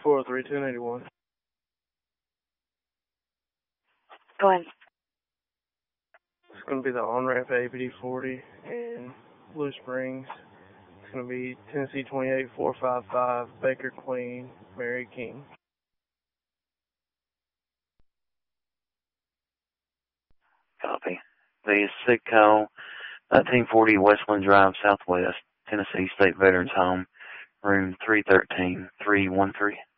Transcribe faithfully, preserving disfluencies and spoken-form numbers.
four oh three, ten eighty-one. Go ahead. It's going to be the on-ramp A P D forty in Blue Springs. It's going to be Tennessee twenty-eight four five five, Baker Queen, Mary King. Copy. The Sitco, nineteen forty Westland Drive, Southwest, Tennessee State Veterans Home, room three thirteen, three one three.